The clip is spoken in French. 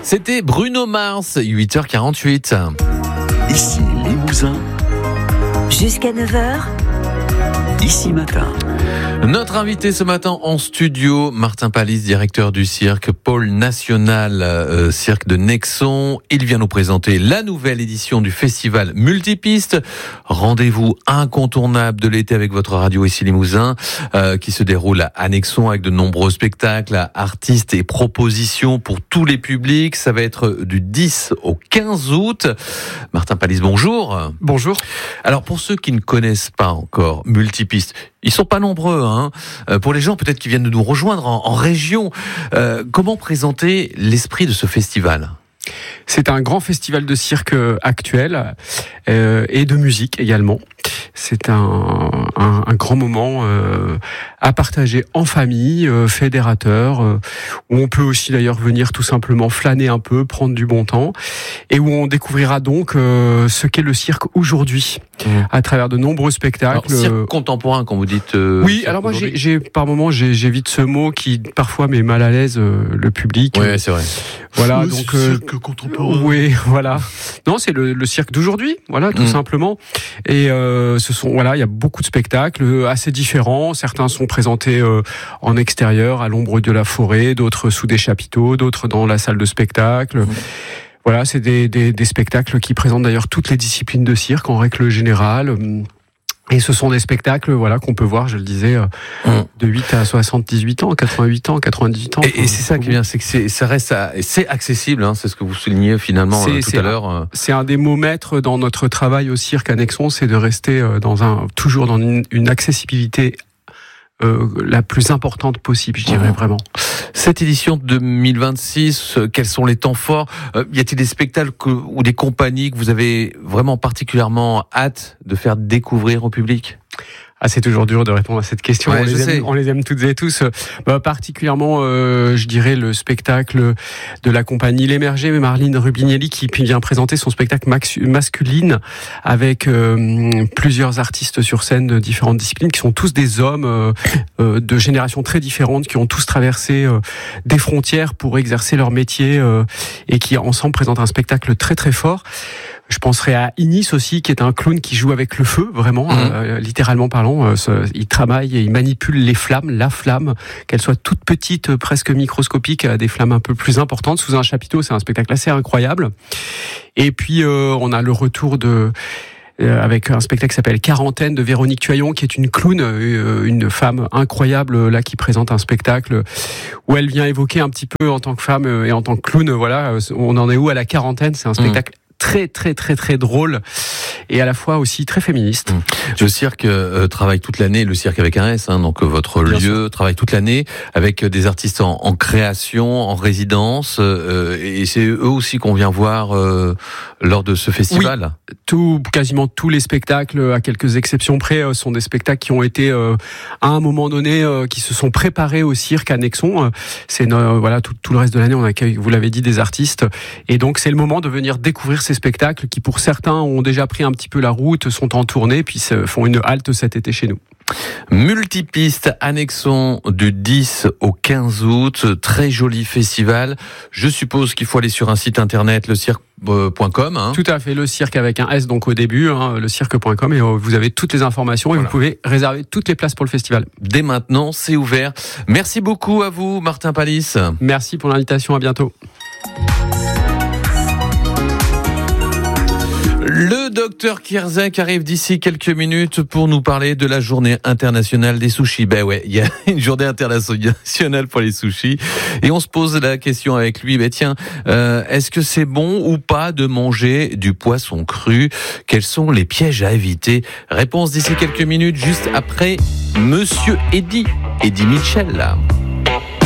C'était Bruno Mars, 8h48. Ici Limousin. Jusqu'à 9h. Ici Matin. Notre invité ce matin en studio, Martin Palice, directeur du cirque Pôle National Cirque de Nexon. Il vient nous présenter la nouvelle édition du festival Multipiste. Rendez-vous incontournable de l'été avec votre radio ici Limousin, qui se déroule à Nexon avec de nombreux spectacles, artistes et propositions pour tous les publics. Ça va être du 10 au 15 août. Martin Palice, bonjour. Bonjour. Alors pour ceux qui ne connaissent pas encore Multipiste, ils sont pas nombreux, hein. Pour les gens peut-être qui viennent de nous rejoindre en région, comment présenter l'esprit de ce festival ? C'est un grand festival de cirque actuel et de musique également. C'est un grand moment à partager en famille, fédérateur, où on peut aussi d'ailleurs venir tout simplement flâner un peu, prendre du bon temps, et où on découvrira donc ce qu'est le cirque aujourd'hui, à travers de nombreux spectacles. Alors, cirque contemporain, quand vous dites... oui, alors moi par moments j'évite ce mot qui parfois met mal à l'aise le public. Oui, c'est vrai. Voilà, oui, donc cirque contemporain. oui, voilà. Non, c'est le cirque d'aujourd'hui, voilà, tout simplement. Et il y a beaucoup de spectacles assez différents. Certains sont présentés en extérieur, à l'ombre de la forêt, d'autres sous des chapiteaux, d'autres dans la salle de spectacle. Voilà, c'est des spectacles qui présentent d'ailleurs toutes les disciplines de cirque en règle générale. Et ce sont des spectacles, qu'on peut voir, je le disais, de 8 à 78 ans, 88 ans, 98 ans. Et c'est ça qui est bien, c'est que ça reste, c'est accessible, hein, c'est ce que vous soulignez finalement tout à l'heure. C'est un des mots maîtres dans notre travail au cirque à Nexon, c'est de rester toujours dans une accessibilité la plus importante possible, je dirais vraiment. Cette édition 2026, quels sont les temps forts ? Y a-t-il des spectacles ou des compagnies que vous avez vraiment particulièrement hâte de faire découvrir au public ? C'est toujours dur de répondre à cette question. Ouais, on les aime toutes et tous. Particulièrement, je dirais, le spectacle de la compagnie L'Émergé, Marlene Rubignelli, qui vient présenter son spectacle masculine avec plusieurs artistes sur scène de différentes disciplines, qui sont tous des hommes de générations très différentes, qui ont tous traversé des frontières pour exercer leur métier et qui ensemble présentent un spectacle très très fort. Je penserais à Inis aussi, qui est un clown qui joue avec le feu, vraiment, littéralement parlant. Il travaille et il manipule les flammes, la flamme, qu'elle soit toute petite, presque microscopique, à des flammes un peu plus importantes, sous un chapiteau. C'est un spectacle assez incroyable. Et puis, on a le retour avec un spectacle qui s'appelle Quarantaine de Véronique Tuaillon, qui est une clown, une femme incroyable là, qui présente un spectacle où elle vient évoquer un petit peu en tant que femme et en tant que clown, on en est où à la quarantaine. C'est un spectacle très très très très drôle et à la fois aussi très féministe. Le cirque travaille toute l'année, le cirque avec un S, donc votre lieu travaille toute l'année avec des artistes en création, en résidence, et c'est eux aussi qu'on vient voir lors de ce festival. Oui, quasiment tous les spectacles, à quelques exceptions près, sont des spectacles qui ont été à un moment donné, qui se sont préparés au cirque à Nexon. C'est tout le reste de l'année, on accueille, vous l'avez dit, des artistes, et donc c'est le moment de venir découvrir ces spectacles qui, pour certains, ont déjà pris un petit peu la route, sont en tournée, puis font une halte cet été chez nous. Multipiste à Nexon du 10 au 15 août, très joli festival. Je suppose qu'il faut aller sur un site internet, lecirque.com. Tout à fait, le cirque avec un S donc au début, lecirque.com, et vous avez toutes les informations et vous pouvez réserver toutes les places pour le festival. Dès maintenant, c'est ouvert. Merci beaucoup à vous, Martin Palice. Merci pour l'invitation, à bientôt. Le docteur Kierzek arrive d'ici quelques minutes pour nous parler de la journée internationale des sushis. Il y a une journée internationale pour les sushis et on se pose la question avec lui. Est-ce que c'est bon ou pas de manger du poisson cru ? Quels sont les pièges à éviter ? Réponse d'ici quelques minutes, juste après Monsieur Eddie Mitchell.